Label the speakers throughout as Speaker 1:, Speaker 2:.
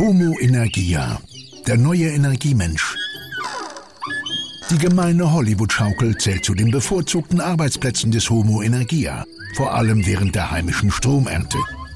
Speaker 1: Homo Energia, der neue Energiemensch. Die gemeine Hollywood-Schaukel zählt zu den bevorzugten Arbeitsplätzen des Homo Energia, vor allem während der heimischen Stromernte.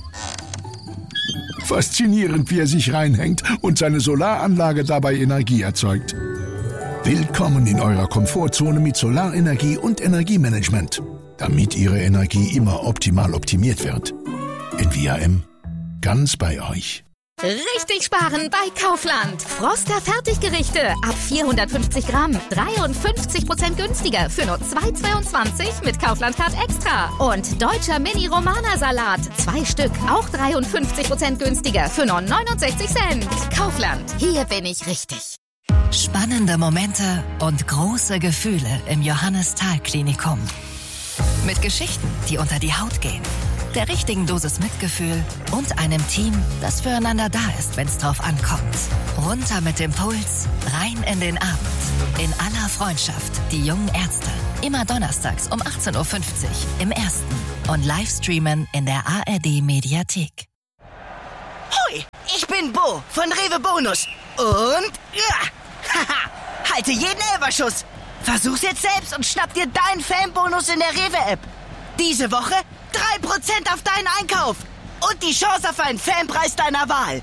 Speaker 1: Faszinierend, wie er sich reinhängt und seine Solaranlage dabei Energie erzeugt. Willkommen in eurer Komfortzone mit Solarenergie und Energiemanagement, damit Ihre Energie immer optimal optimiert wird. NVAM, ganz bei euch.
Speaker 2: Richtig sparen bei Kaufland. Froster Fertiggerichte ab 450 Gramm. 53% günstiger für nur 2,22 mit Kaufland Card Extra. Und deutscher Mini-Romana-Salat. 2 Stück, auch 53% günstiger für nur 69 Cent. Kaufland, hier bin ich richtig.
Speaker 3: Spannende Momente und große Gefühle im Johannes-Thal-Klinikum. Mit Geschichten, die unter die Haut gehen. Der richtigen Dosis Mitgefühl und einem Team, das füreinander da ist, wenn's drauf ankommt. Runter mit dem Puls, rein in den Abend. In aller Freundschaft, die jungen Ärzte. Immer donnerstags um 18.50 Uhr im Ersten und Livestreamen in der ARD-Mediathek.
Speaker 4: Hoi, ich bin Bo von Rewe Bonus. Und halte jeden Elferschuss. Versuch's jetzt selbst und schnapp dir deinen Fanbonus in der Rewe-App. Diese Woche 3% auf deinen Einkauf und die Chance auf einen Fanpreis deiner Wahl.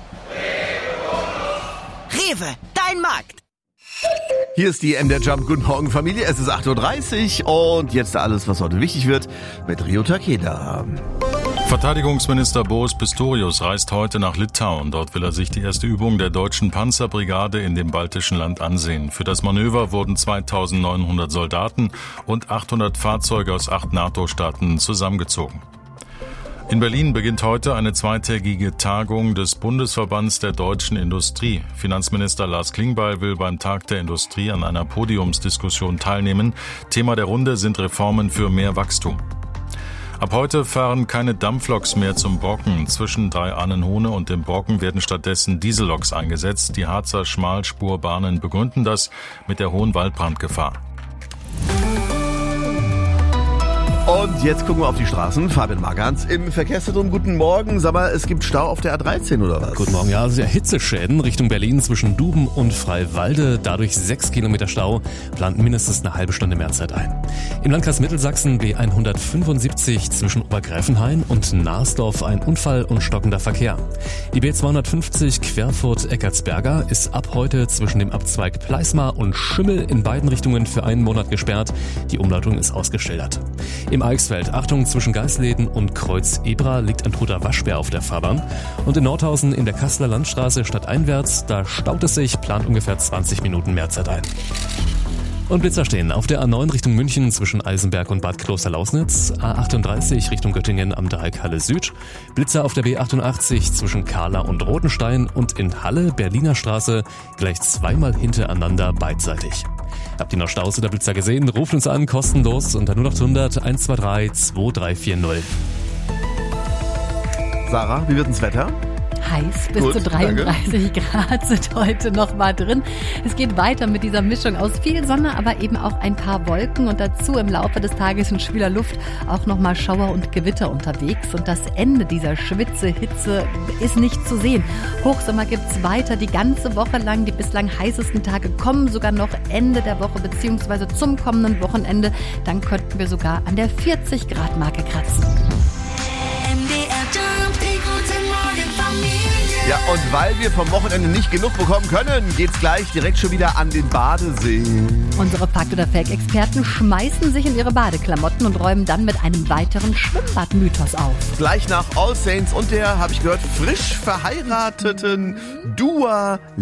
Speaker 4: Rewe, dein Markt.
Speaker 5: Hier ist die MDR Jump. Guten Morgen, Familie. Es ist 8.30 Uhr und jetzt alles, was heute wichtig wird, mit Rio Takeda.
Speaker 6: Verteidigungsminister Boris Pistorius reist heute nach Litauen. Dort will er sich die erste Übung der deutschen Panzerbrigade in dem baltischen Land ansehen. Für das Manöver wurden 2.900 Soldaten und 800 Fahrzeuge aus 8 NATO-Staaten zusammengezogen. In Berlin beginnt heute eine zweitägige Tagung des Bundesverbands der deutschen Industrie. Finanzminister Lars Klingbeil will beim Tag der Industrie an einer Podiumsdiskussion teilnehmen. Thema der Runde sind Reformen für mehr Wachstum. Ab heute fahren keine Dampfloks mehr zum Brocken. Zwischen Drei-Annenhohne und dem Brocken werden stattdessen Dieselloks eingesetzt. Die Harzer Schmalspurbahnen begründen das mit der hohen Waldbrandgefahr.
Speaker 5: Und jetzt gucken wir auf die Straßen. Fabian Margans im Verkehrszentrum. Guten Morgen. Sag mal, es gibt Stau auf der A13 oder was?
Speaker 7: Guten Morgen. Ja, also Hitzeschäden Richtung Berlin zwischen Duben und Freiwalde. Dadurch 6 Kilometer Stau. Plant mindestens eine halbe Stunde mehr Zeit ein. Im Landkreis Mittelsachsen B175 zwischen Obergräfenhain und Narsdorf ein Unfall und stockender Verkehr. Die B250 Querfurt-Eckartsberger ist ab heute zwischen dem Abzweig Pleismar und Schimmel in beiden Richtungen für einen Monat gesperrt. Die Umleitung ist ausgeschildert. Im Eichsfeld, Achtung, zwischen Geisleden und Kreuz Ebra liegt ein toter Waschbär auf der Fahrbahn. Und in Nordhausen in der Kasseler Landstraße stadteinwärts, da staut es sich, plant ungefähr 20 Minuten mehr Zeit ein. Und Blitzer stehen auf der A9 Richtung München zwischen Eisenberg und Bad Klosterlausnitz, A38 Richtung Göttingen am Dreieck Halle Süd, Blitzer auf der B88 zwischen Kahla und Rotenstein und in Halle, Berliner Straße, gleich zweimal hintereinander beidseitig. Habt ihr noch Staus oder Blitzer gesehen? Ruft uns an, kostenlos unter 0800 123 2340.
Speaker 5: Sarah, wie wird das Wetter?
Speaker 8: Heiß, bis zu 33 Grad sind heute noch mal drin. Es geht weiter mit dieser Mischung aus viel Sonne, aber eben auch ein paar Wolken und dazu im Laufe des Tages in schwüler Luft auch noch mal Schauer und Gewitter unterwegs. Und das Ende dieser Hitze ist nicht zu sehen. Hochsommer gibt's weiter die ganze Woche lang. Die bislang heißesten Tage kommen sogar noch Ende der Woche beziehungsweise zum kommenden Wochenende. Dann könnten wir sogar an der 40-Grad-Marke kratzen.
Speaker 5: Ja, und weil wir vom Wochenende nicht genug bekommen können, geht's gleich direkt schon wieder an den Badesee.
Speaker 8: Unsere Fakt- oder Fake-Experten schmeißen sich in ihre Badeklamotten und räumen dann mit einem weiteren Schwimmbadmythos auf.
Speaker 5: Gleich nach All Saints und der, habe ich gehört, frisch verheirateten Dua